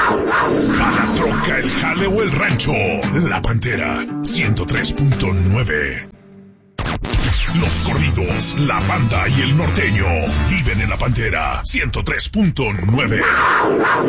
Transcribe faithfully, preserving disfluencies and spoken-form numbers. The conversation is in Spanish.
A la troca, el jale o el rancho. La Pantera, ciento tres punto nueve. Los corridos, la banda y el norteño viven en La Pantera, ciento tres punto nueve.